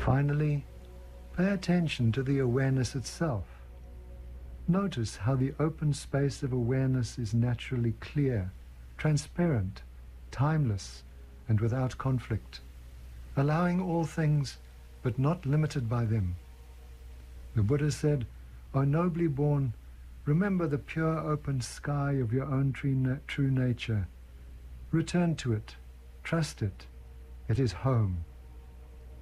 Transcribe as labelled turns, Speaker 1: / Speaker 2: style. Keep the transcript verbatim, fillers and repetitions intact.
Speaker 1: Finally, pay attention to the awareness itself. Notice how the open space of awareness is naturally clear, transparent, timeless, and without conflict, allowing all things, but not limited by them. The Buddha said, "O nobly born, remember the pure open sky of your own true nature. Return to it, trust it, it is home."